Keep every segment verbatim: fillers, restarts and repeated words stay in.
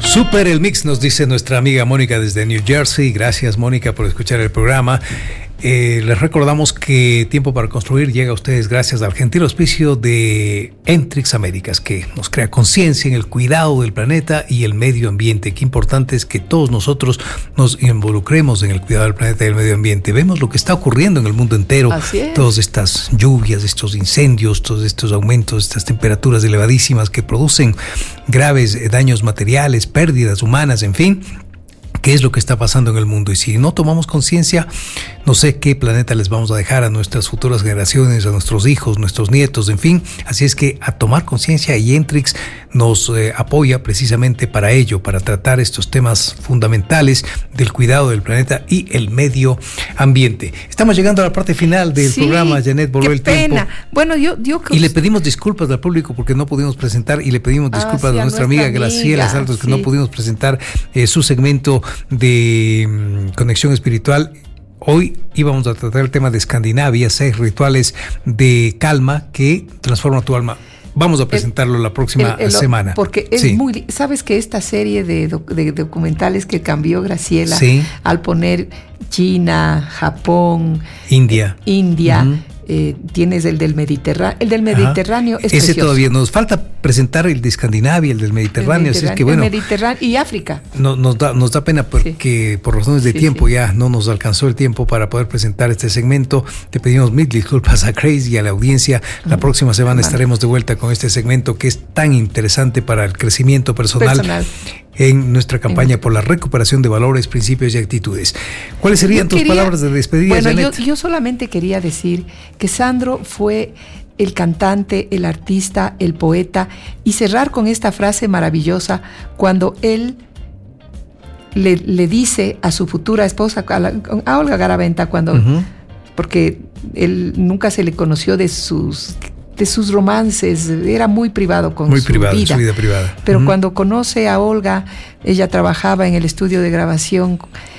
Super el mix, nos dice nuestra amiga Mónica desde New Jersey. Gracias, Mónica, por escuchar el programa. Eh, les recordamos que Tiempo para Construir llega a ustedes gracias al gentil auspicio de Entrix Américas, que nos crea conciencia en el cuidado del planeta y el medio ambiente. Qué importante es que todos nosotros nos involucremos en el cuidado del planeta y el medio ambiente. Vemos lo que está ocurriendo en el mundo entero. Así es. Todas estas lluvias, estos incendios, todos estos aumentos, estas temperaturas elevadísimas que producen graves daños materiales, pérdidas humanas, en fin. ¿Qué es lo que está pasando en el mundo? Y si no tomamos conciencia, no sé qué planeta les vamos a dejar a nuestras futuras generaciones, a nuestros hijos, nuestros nietos, en fin. Así es que a tomar conciencia, y Entrix nos eh, apoya precisamente para ello, para tratar estos temas fundamentales del cuidado del planeta y el medio ambiente. Estamos llegando a la parte final del sí, programa, Janet, volvió el tiempo. Qué pena. Bueno, yo, yo Y le pedimos disculpas al público porque no pudimos presentar, y le pedimos disculpas ah, sí, a, a nuestra amiga Graciela Saltos, que sí. no pudimos presentar eh, su segmento de um, Conexión Espiritual. Hoy íbamos a tratar el tema de Escandinavia, seis rituales de calma que transforman tu alma. Vamos a presentarlo el, la próxima el, el, semana. Porque es sí. muy... ¿Sabes que esta serie de, de documentales que cambió Graciela sí. al poner China, Japón, India, eh, India uh-huh. eh, tienes el del Mediterráneo, el del Mediterráneo Ajá. es Ese precioso. Todavía nos falta presentar el de Escandinavia, el del Mediterráneo, el Mediterráneo, así es que bueno, el Mediterráneo y África. No, nos da nos da pena porque sí. por razones de sí, tiempo sí. ya no nos alcanzó el tiempo para poder presentar este segmento. Te pedimos mil disculpas a Grace y a la audiencia. La uh-huh. próxima semana vale. estaremos de vuelta con este segmento que es tan interesante para el crecimiento personal. personal. En nuestra campaña por la recuperación de valores, principios y actitudes. ¿Cuáles serían yo tus quería, palabras de despedida, bueno, Janet? Yo, yo solamente quería decir que Sandro fue el cantante, el artista, el poeta, y cerrar con esta frase maravillosa cuando él le, le dice a su futura esposa, a, la, a Olga Garaventa, cuando, uh-huh. porque él nunca se le conoció de sus... de sus romances, era muy privado con muy su privado, vida. su vida privada. Pero uh-huh. cuando conoce a Olga, ella trabajaba en el estudio de grabación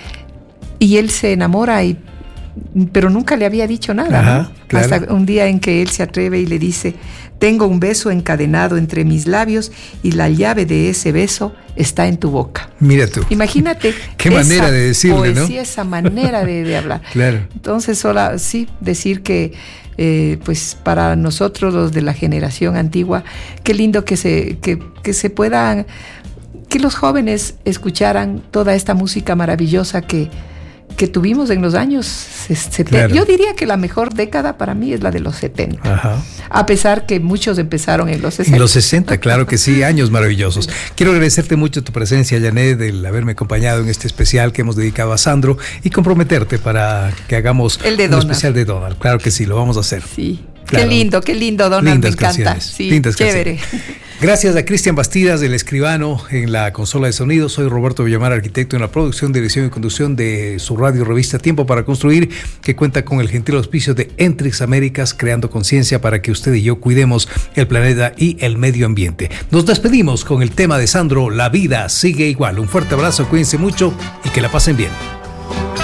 y él se enamora, y, pero nunca le había dicho nada. Ajá, ¿no? claro. Hasta un día en que él se atreve y le dice: tengo un beso encadenado entre mis labios y la llave de ese beso está en tu boca. Mira tú. Imagínate. Qué manera de decirle, poesía, ¿no? Esa manera de, de hablar. Claro. Entonces, solo, sí, decir que Eh, pues para nosotros los de la generación antigua, qué lindo que se, que, que se puedan, que los jóvenes escucharan toda esta música maravillosa que, que tuvimos en los años setenta. Claro. Yo diría que la mejor década para mí es la de los setenta. Ajá. A pesar que muchos empezaron en los sesenta. En los sesenta, claro que sí, años maravillosos. Quiero agradecerte mucho tu presencia, Janet, el haberme acompañado en este especial que hemos dedicado a Sandro, y comprometerte para que hagamos el de un Donald. especial de Donald. Claro que sí, lo vamos a hacer. Sí. Claro. Qué lindo, qué lindo, Donald, Lindas me encanta. Canciones, sí, lindas chévere. Canciones. Gracias a Cristian Bastidas, el escribano en la consola de sonido. Soy Roberto Villamar, arquitecto en la producción, dirección y conducción de su radio revista Tiempo para Construir, que cuenta con el gentil auspicio de Entrix Américas, creando conciencia para que usted y yo cuidemos el planeta y el medio ambiente. Nos despedimos con el tema de Sandro, La vida sigue igual. Un fuerte abrazo, cuídense mucho y que la pasen bien.